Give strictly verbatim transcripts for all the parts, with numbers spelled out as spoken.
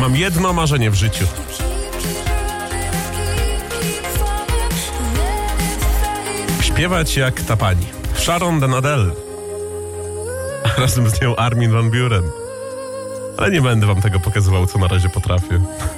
Mam jedno marzenie w życiu. Śpiewać jak ta pani. Sharon den Adel. A razem z nią Armin van Buuren. Ale nie będę wam tego pokazywał, co na razie potrafię.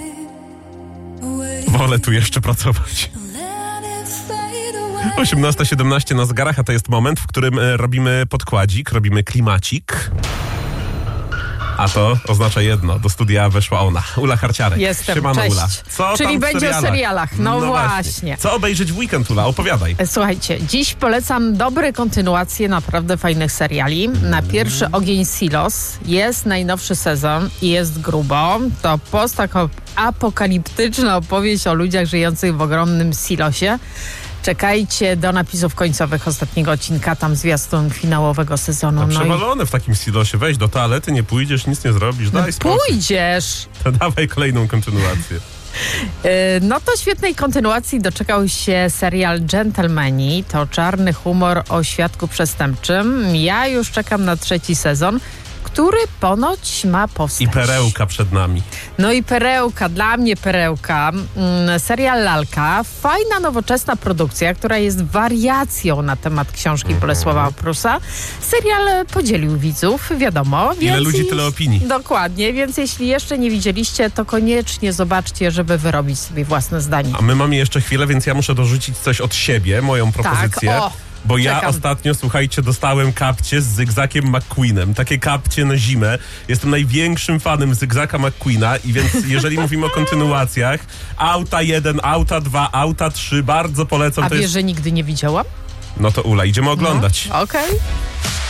Wolę tu jeszcze pracować. osiemnasta siedemnaście na zegarach, a to jest moment, w którym robimy podkładzik, robimy klimacik. A to oznacza jedno, do studia weszła ona, Ula Harciarek. Jestem, Siemano, cześć. Ula. Co Czyli tam w będzie serialach? o serialach, no, no właśnie. właśnie. Co obejrzeć w weekend, Ula? Opowiadaj. Słuchajcie, dziś polecam dobre kontynuacje naprawdę fajnych seriali. Na pierwszy ogień Silos jest najnowszy sezon i jest grubo. To postapokaliptyczna opowieść o ludziach żyjących w ogromnym silosie. Czekajcie do napisów końcowych ostatniego odcinka, tam zwiastun finałowego sezonu. Tam no przewalone i... w takim silosie. Weź do toalety, nie pójdziesz, nic nie zrobisz, daj no spokój. Pójdziesz! To dawaj kolejną kontynuację. No to świetnej kontynuacji doczekał się serial Gentlemani. To czarny humor o świadku przestępczym. Ja już czekam na trzeci sezon, który ponoć ma powstać. I perełka przed nami. No i perełka, dla mnie perełka. Mm, serial Lalka. Fajna, nowoczesna produkcja, która jest wariacją na temat książki mm-hmm. Bolesława Prusa. Serial podzielił widzów, wiadomo. Ile więc ludzi, tyle opinii. Dokładnie, więc jeśli jeszcze nie widzieliście, to koniecznie zobaczcie, żeby wyrobić sobie własne zdanie. A my mamy jeszcze chwilę, więc ja muszę dorzucić coś od siebie, moją propozycję. Tak, o. Bo ja Czekam. ostatnio, słuchajcie, dostałem kapcie z Zygzakiem McQueenem. Takie kapcie na zimę. Jestem największym fanem Zygzaka McQueena i więc jeżeli mówimy o kontynuacjach, Auta jeden, Auta dwa, Auta trzy, bardzo polecam. A to wiesz, jest... że nigdy nie widziałam? No to Ula, idziemy oglądać. No, okej. Okay.